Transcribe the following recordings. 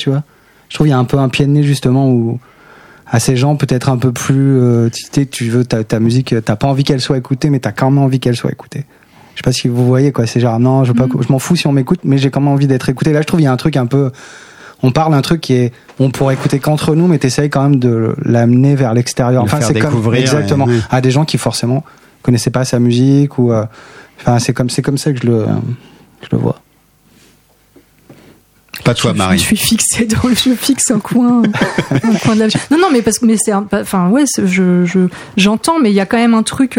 tu vois. Je trouve il y a un peu un pied de nez justement où à ces gens peut-être un peu plus tu veux ta musique, t'as pas envie qu'elle soit écoutée, mais t'as quand même envie qu'elle soit écoutée. Je sais pas si vous voyez quoi, c'est genre non, je m'en fous si on m'écoute, mais j'ai quand même envie d'être écouté. Là, je trouve il y a un truc un peu, on parle d'un truc qui est, on pourrait écouter qu'entre nous, mais t'essayes quand même de l'amener vers l'extérieur. Enfin, c'est comme exactement à des gens qui forcément connaissaient pas sa musique ou, enfin c'est comme ça que je le vois. Pas toi, Marie. Je suis fixée je fixe un coin de la. Non, mais parce que j'entends, mais il y a quand même un truc.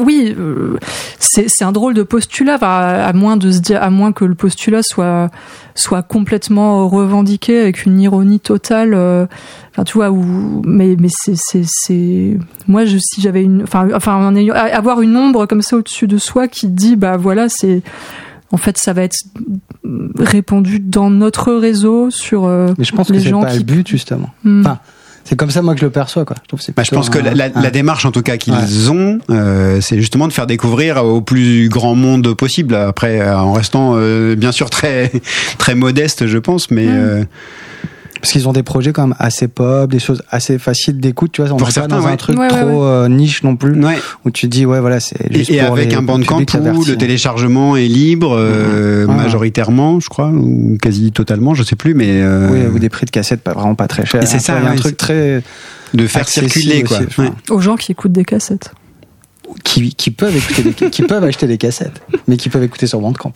C'est un drôle de postulat, à moins que le postulat soit complètement revendiqué avec une ironie totale. Tu vois, mais c'est moi si j'avais avoir une ombre comme ça au-dessus de soi qui dit c'est. En fait, ça va être répandu dans notre réseau sur mais je pense les que gens c'est pas le but justement. Enfin, c'est comme ça moi que je le perçois quoi. Je pense que la démarche en tout cas qu'ils ont, c'est justement de faire découvrir au plus grand monde possible. Après, en restant bien sûr très très modeste, je pense, mais. Parce qu'ils ont des projets quand même assez pop, des choses assez faciles d'écoute, tu vois, on n'est pas dans un truc trop niche non plus, où tu dis c'est juste et pour avec un Bandcamp où le téléchargement est libre majoritairement, je crois, ou quasi totalement, je sais plus, mais ou des prix de cassettes vraiment pas très chers. Et c'est ça, il y a un truc très de faire circuler quoi. Aussi, aux gens qui écoutent des cassettes, qui peuvent écouter qui peuvent acheter des cassettes, mais qui peuvent écouter sur Bandcamp.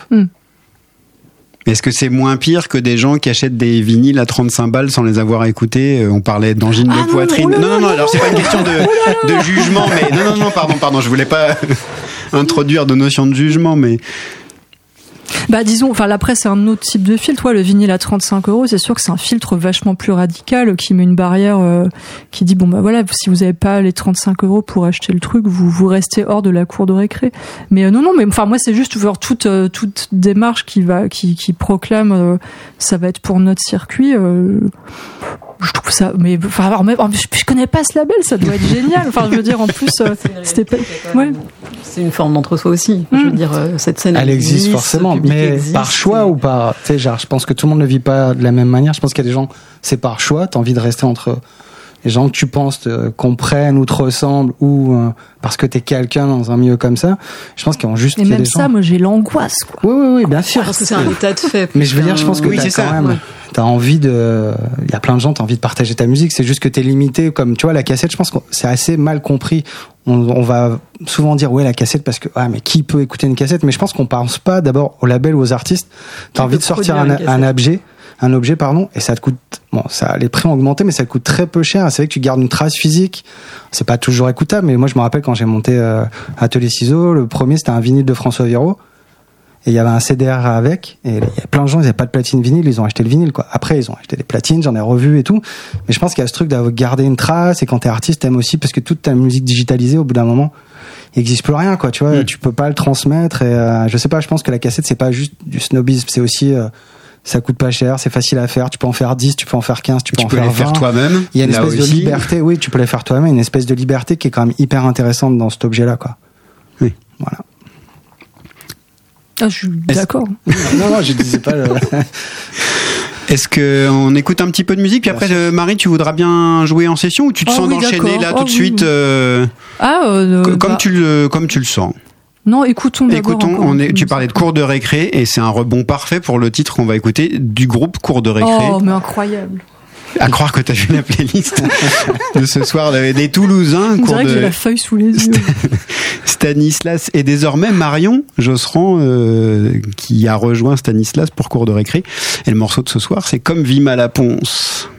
Est-ce que c'est moins pire que des gens qui achètent des vinyles à 35 balles sans les avoir écoutés? On parlait d'angine de poitrine. Non, alors c'est pas une question de jugement, mais non, pardon, je voulais pas introduire de notion de jugement, mais. Disons, là, après, c'est un autre type de filtre. Le vinyle à 35 €, c'est sûr que c'est un filtre vachement plus radical qui met une barrière qui dit si vous n'avez pas les 35 € pour acheter le truc, vous restez hors de la cour de récré. Mais non, mais moi, c'est juste toute démarche qui proclame ça va être pour notre circuit. Je trouve ça, mais je connais pas ce label, ça doit être génial. Je veux dire, en plus, c'était pas. C'est une forme d'entre-soi aussi. Je veux dire, cette scène. Elle existe forcément, mais par choix ou par. Tu sais, je pense que tout le monde ne vit pas de la même manière. Je pense qu'il y a des gens, c'est par choix. T'as envie de rester entre les gens que tu penses te comprennent ou te ressemblent ou parce que t'es quelqu'un dans un milieu comme ça. Je pense qu'ils ont juste. Et même ça, moi, j'ai l'angoisse, quoi. Oui, bien sûr. Parce que c'est un état de fait. Mais je veux dire, je pense que t'as quand même. T'as envie il y a plein de gens, t'as envie de partager ta musique, c'est juste que t'es limité, comme tu vois, la cassette, je pense que c'est assez mal compris. On va souvent dire, la cassette, parce que, mais qui peut écouter une cassette? Mais je pense qu'on pense pas d'abord au label ou aux artistes. T'as envie de sortir un objet, et ça te coûte, les prix ont augmenté, mais ça te coûte très peu cher. C'est vrai que tu gardes une trace physique. C'est pas toujours écoutable, mais moi, je me rappelle quand j'ai monté, Atelier Ciseaux, le premier, c'était un vinyle de François Viraud. Et il y avait un CDR avec, et il y a plein de gens, ils n'avaient pas de platine vinyle, ils ont acheté le vinyle, quoi. Après, ils ont acheté des platines, j'en ai revu et tout. Mais je pense qu'il y a ce truc d'avoir gardé une trace, et quand t'es artiste, t'aimes aussi, parce que toute ta musique digitalisée, au bout d'un moment, il n'existe plus rien, quoi, tu vois. Tu peux pas le transmettre, et je sais pas, je pense que la cassette, c'est pas juste du snobisme, c'est aussi, ça coûte pas cher, c'est facile à faire, tu peux en faire 10, tu peux en faire 15, tu peux en faire 20. Tu peux les faire toi-même. Il y a une espèce de liberté, oui, tu peux les faire toi-même, une espèce de liberté qui est quand même hyper intéressante dans cet objet-là, quoi. Oui. Voilà. Je suis d'accord. Non, je disais pas. Est-ce qu'on écoute un petit peu de musique, puis après, Marie, tu voudras bien jouer en session, ou tu te sens d'enchaîner là tout de suite comme tu le sens? Non, écoutons d'abord. Tu parlais de Cour de récré, et c'est un rebond parfait pour le titre qu'on va écouter du groupe Cour de récré. Oh, mais incroyable. À croire que t'as vu la playlist de ce soir des Toulousains. On dirait que j'ai la feuille sous les yeux. Stanislas et désormais Marion Josserand qui a rejoint Stanislas pour Cour de récré. Et le morceau de ce soir, c'est Comme Vima la Ponce.